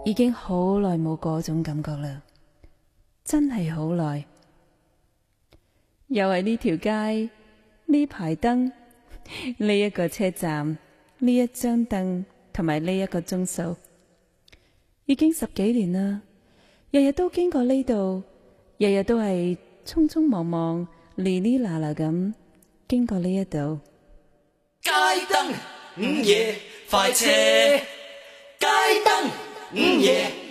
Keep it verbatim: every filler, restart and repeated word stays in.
已經好耐冇嗰種感覺啦，真係好耐。又係呢條街，呢排燈，呢一個車站，呢一張凳，同埋呢一個鐘數，已經十幾年啦。日日都經過呢度，日日都係匆匆忙忙、哩哩啦啦咁經過呢一度。 街燈午夜快車，街燈午夜